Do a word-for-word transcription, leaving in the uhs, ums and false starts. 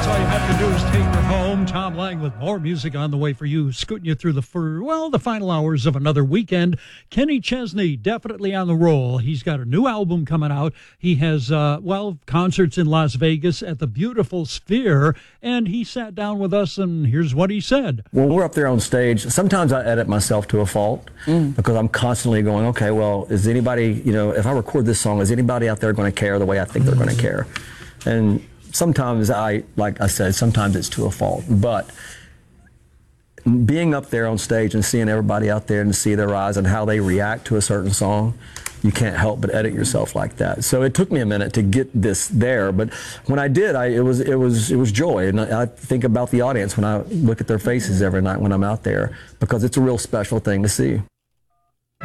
all you have to do is take her home. Tom Lang with more music on the way for you, scooting you through the, for, well, the final hours of another weekend. Kenny Chesney, definitely on the roll. He's got a new album coming out. He has, uh, well, concerts in Las Vegas at the beautiful Sphere, and he sat down with us, and here's what he said. When we're up there on stage, sometimes I edit myself to a fault mm. because I'm constantly going, okay, well, is anybody, you know, if I record this song, is anybody out there going to care the way I think they're going to care? And sometimes I, like I said, sometimes it's to a fault, but being up there on stage and seeing everybody out there and see their eyes and how they react to a certain song, you can't help but edit yourself like that. So it took me a minute to get this there, but when I did, I, it was it was it was joy, and I, I think about the audience when I look at their faces every night when I'm out there, because it's a real special thing to see.